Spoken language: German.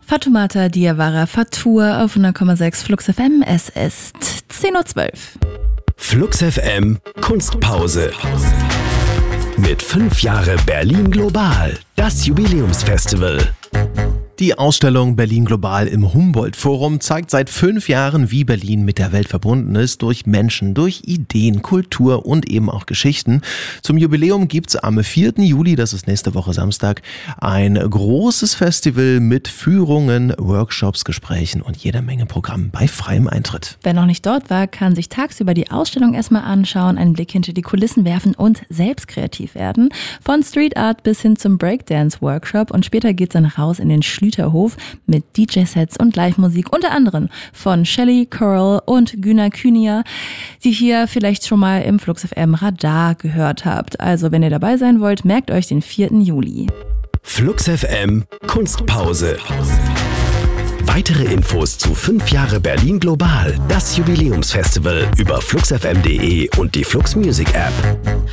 Fatoumata Diawara Fatur auf 100,6 Flux FM. Es ist 10.12 Uhr. Flux FM Kunstpause. Mit 5 Jahre Berlin Global, das Jubiläumsfestival. Die Ausstellung Berlin Global im Humboldt-Forum zeigt seit 5 Jahren, wie Berlin mit der Welt verbunden ist, durch Menschen, durch Ideen, Kultur und eben auch Geschichten. Zum Jubiläum gibt's am 4. Juli, das ist nächste Woche Samstag, ein großes Festival mit Führungen, Workshops, Gesprächen und jeder Menge Programm bei freiem Eintritt. Wer noch nicht dort war, kann sich tagsüber die Ausstellung erstmal anschauen, einen Blick hinter die Kulissen werfen und selbst kreativ werden. Von Street Art bis hin zum Breakdance-Workshop und später geht's dann raus in den Schlüterhof mit DJ-Sets und Live-Musik, unter anderem von Shelly Curl und Güner Kühnier, die hier vielleicht schon mal im Flux FM Radar gehört habt. Also wenn ihr dabei sein wollt, merkt euch den 4. Juli. Flux FM Kunstpause. Weitere Infos zu 5 Jahre Berlin Global, das Jubiläumsfestival über fluxfm.de und die Flux Music App.